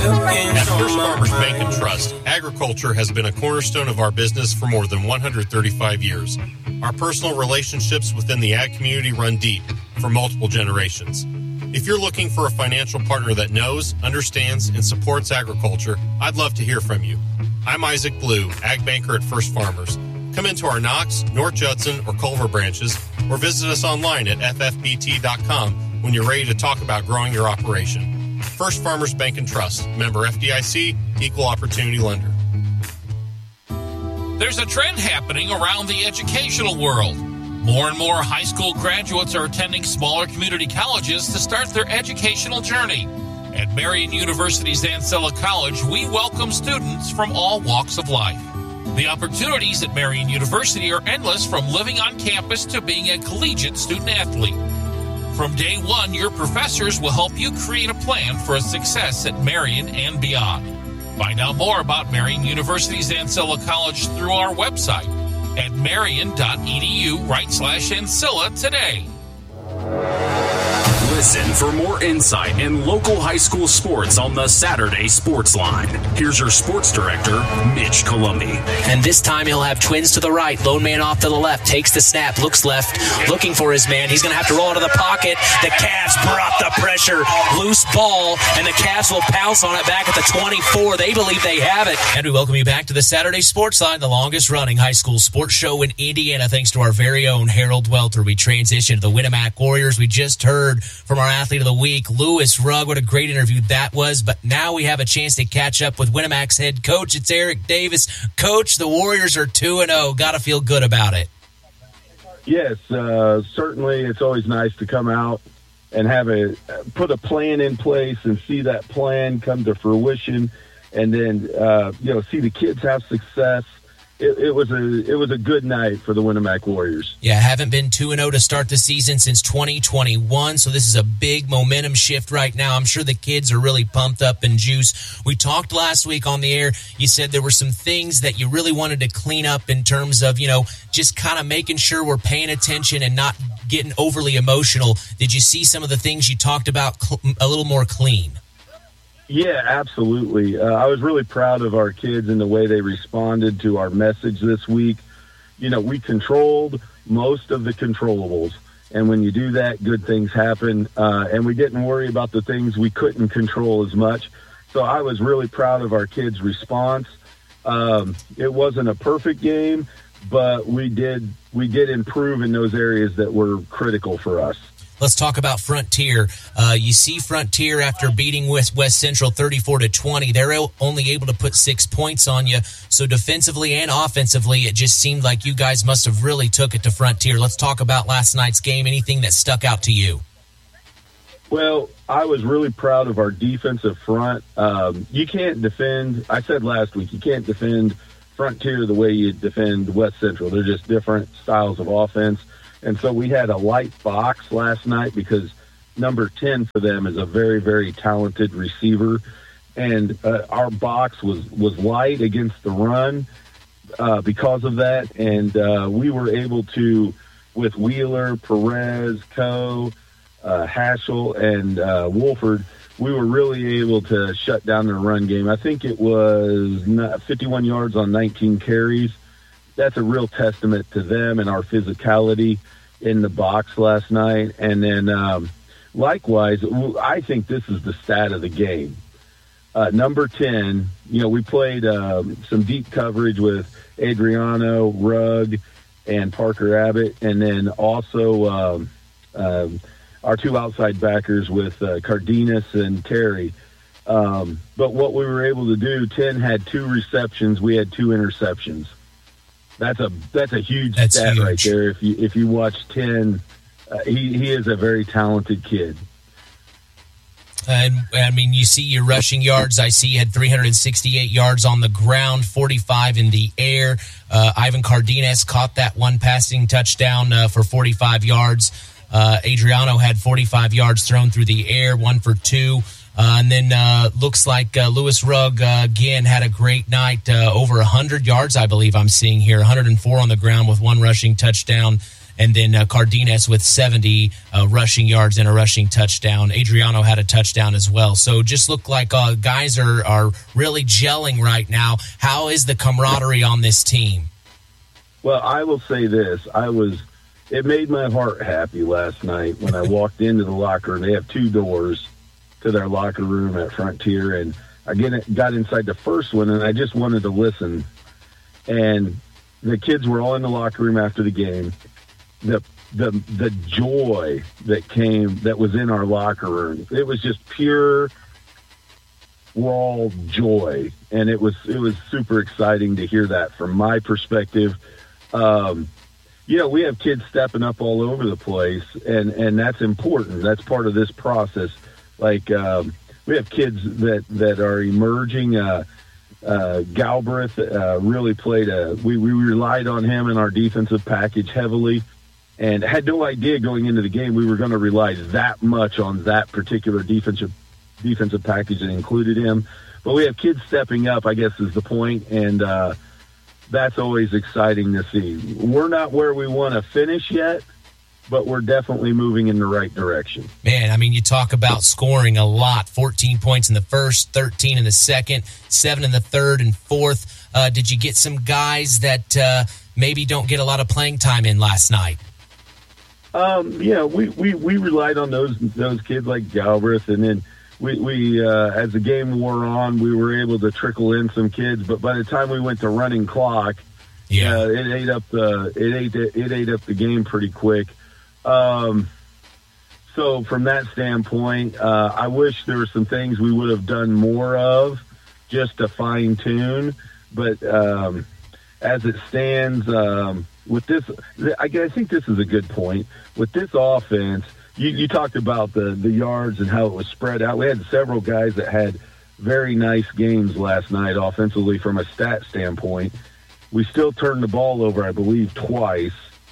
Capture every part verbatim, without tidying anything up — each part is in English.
At First Farmers Bank and Trust, agriculture has been a cornerstone of our business for more than one hundred thirty-five years. Our personal relationships within the ag community run deep for multiple generations. If you're looking for a financial partner that knows, understands, and supports agriculture, I'd love to hear from you. I'm Isaac Blue, Ag Banker at First Farmers. Come into our Knox, North Judson, or Culver branches, or visit us online at f f b t dot com when you're ready to talk about growing your operation. First Farmers Bank and Trust, member F D I C, equal opportunity lender. There's a trend happening around the educational world. More and more high school graduates are attending smaller community colleges to start their educational journey. At Marian University's Ancilla College, we welcome students from all walks of life. The opportunities at Marian University are endless, from living on campus to being a collegiate student-athlete. From day one, your professors will help you create a plan for a success at Marian and beyond. Find out more about Marian University's Ancilla College through our website at marian.edu right slash Ancilla today. Listen for more insight in local high school sports on the Saturday Sports Line. Here's your sports director, Mitch Columbi. And this time he'll have twins to the right, lone man off to the left, takes the snap, looks left, looking for his man. He's going to have to roll into the pocket. The Cavs brought the pressure. Loose ball, and the Cavs will pounce on it back at the twenty-four. They believe they have it. And we welcome you back to the Saturday Sports Line, the longest-running high school sports show in Indiana, thanks to our very own Harold Welter. We transition to the Winamac Warriors. We just heard from our Athlete of the Week, Lewis Rugg. What a great interview that was. But now we have a chance to catch up with Winamac's head coach. It's Eric Davis. Coach, the Warriors are two and oh. Got to feel good about it. Yes, uh, certainly it's always nice to come out and have a put a plan in place and see that plan come to fruition, and then uh, you know see the kids have success. It, it was a it was a good night for the Winamac Warriors. Yeah, haven't been two and oh to start the season since twenty twenty-one, so this is a big momentum shift right now. I'm sure the kids are really pumped up and juiced. We talked last week on the air. You said there were some things that you really wanted to clean up in terms of, you know, just kind of making sure we're paying attention and not getting overly emotional. Did you see some of the things you talked about cl- a little more clean? Yeah, absolutely. Uh, I was really proud of our kids and the way they responded to our message this week. You know, we controlled most of the controllables. And when you do that, good things happen. Uh, and we didn't worry about the things we couldn't control as much. So I was really proud of our kids' response. Um, it wasn't a perfect game, but we did we did improve in those areas that were critical for us. Let's talk about Frontier. Uh, you see Frontier after beating West, West Central thirty-four to twenty. They're only able to put six points on you. So defensively and offensively, it just seemed like you guys must have really took it to Frontier. Let's talk about last night's game. Anything that stuck out to you? Well, I was really proud of our defensive front. Um, you can't defend, I said last week, you can't defend Frontier the way you defend West Central. They're just different styles of offense. And so we had a light box last night because number ten for them is a very, very talented receiver. And uh, our box was, was light against the run uh, because of that. And uh, we were able to, with Wheeler, Perez, Coe, uh, Haschel, and uh, Wolford, we were really able to shut down their run game. I think it was fifty-one yards on nineteen carries. That's a real testament to them and our physicality in the box last night. And then um, likewise, I think this is the stat of the game. Uh, number ten, you know, we played um, some deep coverage with Adriano, Rugg, and Parker Abbott, and then also um, um, our two outside backers with uh, Cardenas and Terry. Um, but what we were able to do, ten had two receptions, we had two interceptions. That's a that's a huge that's stat huge. right there. If you if you watch ten, uh, he he is a very talented kid. And I mean, you see your rushing yards. I see you had three hundred sixty-eight yards on the ground, forty-five in the air. Uh, Ivan Cardenas caught that one passing touchdown uh, for forty-five yards. Uh, Adriano had forty-five yards thrown through the air, one for two. Uh, and then uh, looks like uh, Lewis Rugg, uh, again, had a great night, uh, over one hundred yards, I believe I'm seeing here, one hundred four on the ground with one rushing touchdown. and then uh, Cardenas with seventy uh, rushing yards and a rushing touchdown. Adriano had a touchdown as well. So just look like uh, guys are, are really gelling right now. How is the camaraderie on this team? Well, I will say this. I was it made my heart happy last night when I walked into the locker room. They have two doors to their locker room at Frontier, and I get, got inside the first one, and I just wanted to listen. And the kids were all in the locker room after the game. The the the joy that came, that was in our locker room, it was just pure, raw joy, and it was it was super exciting to hear that from my perspective. Um, you know, we have kids stepping up all over the place, and and that's important. That's part of this process. Like um, we have kids that that are emerging. Uh, Uh, Galbraith uh, really played a. We, we relied on him in our defensive package heavily, and had no idea going into the game we were going to rely that much on that particular defensive defensive package that included him. But we have kids stepping up, I guess, is the point, and uh, that's always exciting to see. We're not where we want to finish yet, but we're definitely moving in the right direction. Man, I mean, you talk about scoring a lot. fourteen points in the first, thirteen in the second, seven in the third and fourth. Uh, did you get some guys that uh, maybe don't get a lot of playing time in last night? Um, yeah, we, we, we relied on those those kids like Galbraith, and then we, we uh, as the game wore on, we were able to trickle in some kids. But by the time we went to running clock, yeah, uh, it ate up the it ate it ate up the game pretty quick. Um, so from that standpoint, uh, I wish there were some things we would have done more of just to fine tune. But, um, as it stands, um, with this, I, I think this is a good point with this offense. You, you talked about the, the yards and how it was spread out. We had several guys that had very nice games last night offensively from a stat standpoint. We still turned the ball over, I believe, twice.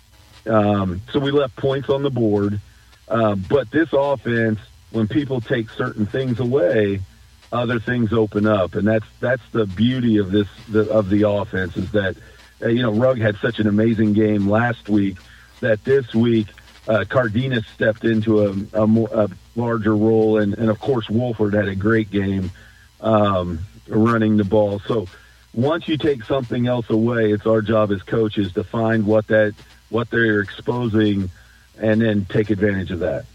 Um, so we left points on the board. Uh, but this offense, when people take certain things away, other things open up. And that's that's the beauty of this the, of the offense is that, uh, you know, Rugg had such an amazing game last week that this week uh, Cardenas stepped into a, a, more, a larger role. And, and, of course, Wolford had a great game um, running the ball. So once you take something else away, it's our job as coaches to find what that – what they're exposing, and then take advantage of that.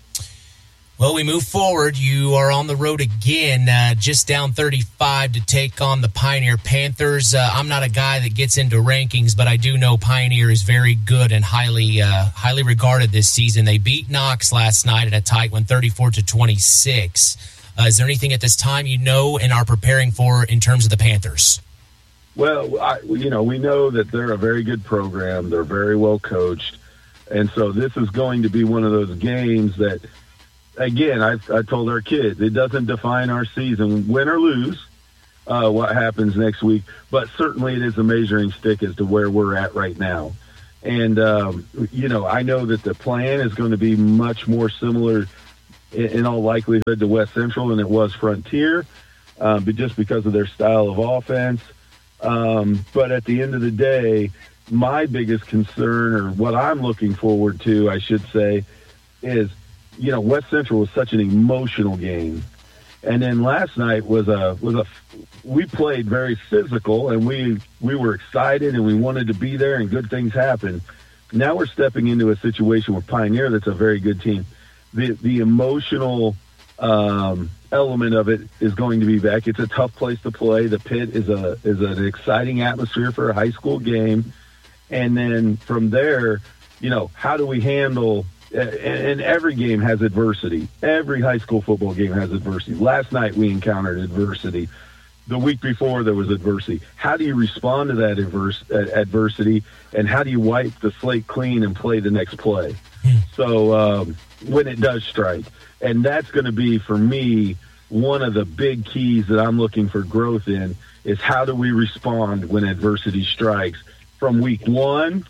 Well, we move forward. You are on the road again, uh, just down thirty-five to take on the Pioneer Panthers. Uh, I'm not a guy that gets into rankings, but I do know Pioneer is very good and highly uh, highly regarded this season. They beat Knox last night in a tight one, thirty-four to twenty-six. Uh, is there anything at this time you know and are preparing for in terms of the Panthers? Well, I, you know, we know that they're a very good program. They're very well coached. And so this is going to be one of those games that, again, I, I told our kids, it doesn't define our season, win or lose, uh, what happens next week. But certainly it is a measuring stick as to where we're at right now. And, um, you know, I know that the plan is going to be much more similar in, in all likelihood to West Central than it was Frontier, uh, but just because of their style of offense. Um, but at the end of the day, my biggest concern, or what I'm looking forward to, I should say, is, you know, West Central was such an emotional game. And then last night was a, was a, we played very physical, and we, we were excited and we wanted to be there and good things happened. Now we're stepping into a situation with Pioneer that's a very good team. The, the emotional, um, element of it is going to be back. It's a tough place to play. The Pit is a is an exciting atmosphere for a high school game. And then from there, you know, how do we handle and every game has adversity. Every high school football game has adversity. Last night we encountered adversity. The week before there was adversity. How do you respond to that adverse, adversity, and how do you wipe the slate clean and play the next play? Hmm. So um, when it does strike. And that's going to be, for me, one of the big keys that I'm looking for growth in is how do we respond when adversity strikes from week one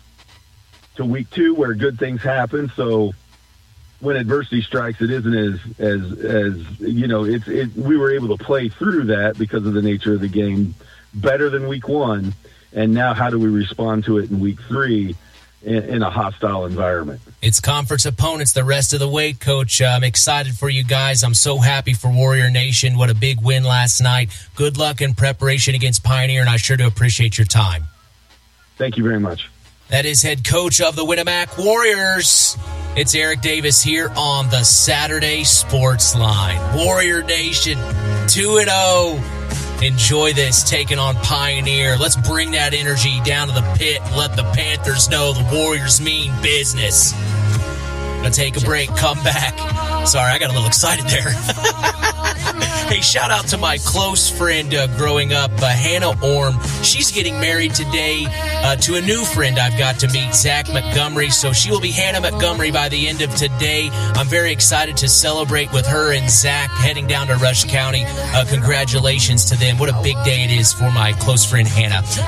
to week two where good things happen. So when adversity strikes, it isn't as, as, as you know, it's, it, we were able to play through that because of the nature of the game better than week one. And now how do we respond to it in week three? in, in a hostile environment. It's conference opponents the rest of the way, Coach. Uh, I'm excited for you guys. I'm so happy for Warrior Nation. What a big win last night. Good luck in preparation against Pioneer, and I sure do appreciate your time. Thank you very much. That is head coach of the Winamac Warriors. It's Eric Davis here on the Saturday Sports Line. Warrior Nation two and oh. Enjoy this, taking on Pioneer. Let's bring that energy down to the pit and let the Panthers know the Warriors mean business. Gonna take a break, come back. Sorry, I got a little excited there. Hey, shout out to my close friend uh, growing up, uh, Hannah Orm. She's getting married today uh, to a new friend I've got to meet, Zach Montgomery. So she will be Hannah Montgomery by the end of today. I'm very excited to celebrate with her and Zach heading down to Rush County. Uh, congratulations to them. What a big day it is for my close friend Hannah.